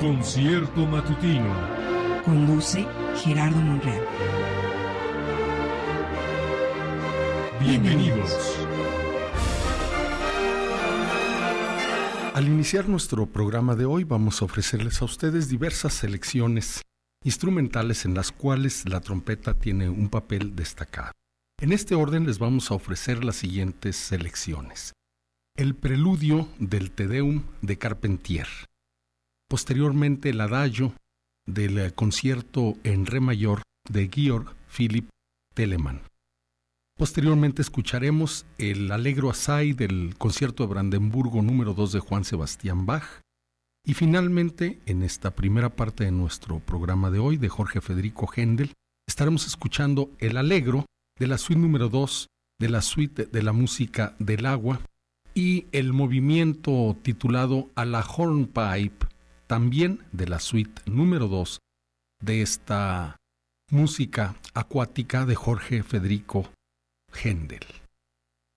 Concierto matutino. Conduce Gerardo Monreal. Bienvenidos. Al iniciar nuestro programa de hoy vamos a ofrecerles a ustedes diversas selecciones instrumentales en las cuales la trompeta tiene un papel destacado. En este orden les vamos a ofrecer las siguientes selecciones. El preludio del Te Deum de Carpentier. Posteriormente el adagio del concierto en re mayor de Georg Philipp Telemann. Posteriormente escucharemos el Allegro assai del concierto de Brandenburgo número 2 de Juan Sebastián Bach. Y finalmente, en esta primera parte de nuestro programa de hoy, de Jorge Federico Händel, estaremos escuchando el Allegro de la suite número 2 de la suite de la música del agua y el movimiento titulado A la Hornpipe, también de la suite número 2 de esta música acuática de Jorge Federico Händel.